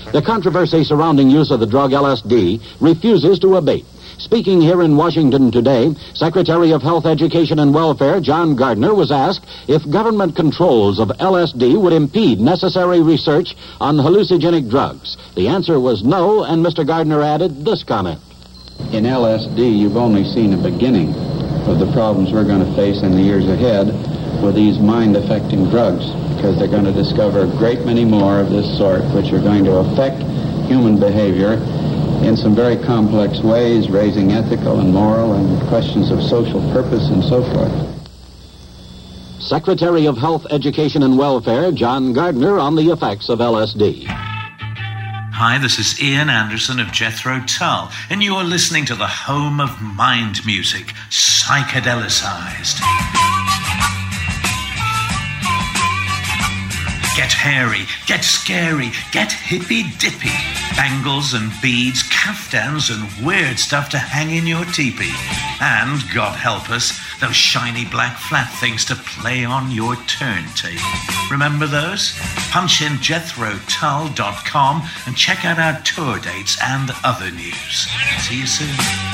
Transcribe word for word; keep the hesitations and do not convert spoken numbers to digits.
The controversy surrounding use of the drug L S D refuses to abate. Speaking here in Washington today, Secretary of Health, Education, and Welfare John Gardner was asked if government controls of L S D would impede necessary research on hallucinogenic drugs. The answer was no, and Mister Gardner added this comment. In L S D, you've only seen a beginning of the problems we're going to face in the years ahead with these mind-affecting drugs, because they're going to discover a great many more of this sort, which are going to affect human behavior in some very complex ways, raising ethical and moral and questions of social purpose and so forth. Secretary of Health, Education, and Welfare John Gardner on the effects of L S D. Hi, this is Ian Anderson of Jethro Tull, and you are listening to the home of mind music, psychedelicized. Get hairy, get scary, get hippy-dippy. Bangles and beads, caftans and weird stuff to hang in your teepee. And, God help us, those shiny black flat things to play on your turntable. Remember those? Punch in jethro tull dot com and check out our tour dates and other news. See you soon.